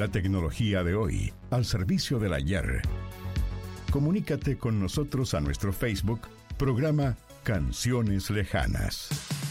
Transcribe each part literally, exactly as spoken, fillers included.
La tecnología de hoy, al servicio del ayer. Comunícate con nosotros a nuestro Facebook, programa Canciones Lejanas.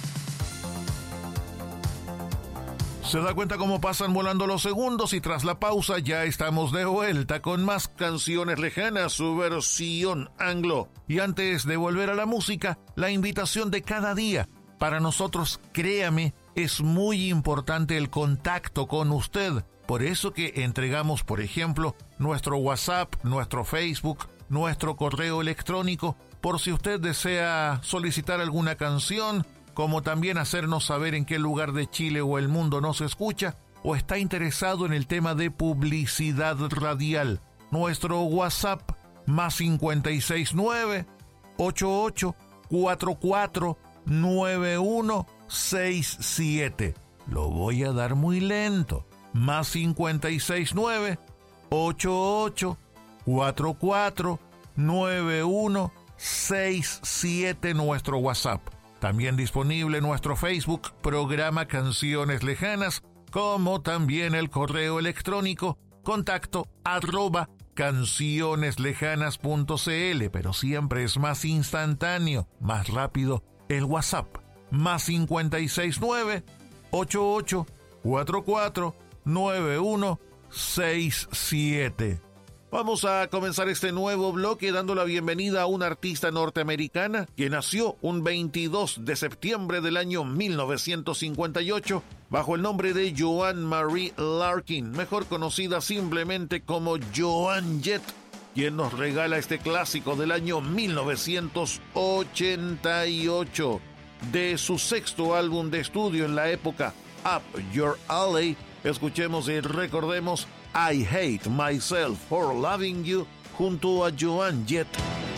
Se da cuenta cómo pasan volando los segundos y tras la pausa ya estamos de vuelta con más Canciones Lejanas, su versión anglo. Y antes de volver a la música, la invitación de cada día. Para nosotros, créame, es muy importante el contacto con usted. Por eso que entregamos, por ejemplo, nuestro WhatsApp, nuestro Facebook, nuestro correo electrónico, por si usted desea solicitar alguna canción, como también hacernos saber en qué lugar de Chile o el mundo nos escucha, o está interesado en el tema de publicidad radial. Nuestro WhatsApp, más cincuenta y seis nueve, ochenta y ocho, cuarenta y cuatro, noventa y uno sesenta y siete. Lo voy a dar muy lento. Más cincuenta y seis nueve, ochenta y ocho, cuarenta y cuatro, noventa y uno sesenta y siete, nuestro WhatsApp. También disponible nuestro Facebook, programa Canciones Lejanas, como también el correo electrónico, contacto arroba cancioneslejanas.cl, pero siempre es más instantáneo, más rápido el WhatsApp. Más cincuenta y seis nueve, ochenta y ocho, cuarenta y cuatro, noventa y uno sesenta y siete. Vamos a comenzar este nuevo bloque dando la bienvenida a una artista norteamericana que nació un veintidós de septiembre del año mil novecientos cincuenta y ocho bajo el nombre de Joanne Marie Larkin, mejor conocida simplemente como Joan Jett, quien nos regala este clásico del año mil novecientos ochenta y ocho. De su sexto álbum de estudio en la época, Up Your Alley, escuchemos y recordemos I Hate Myself for Loving You junto a Joan Jett.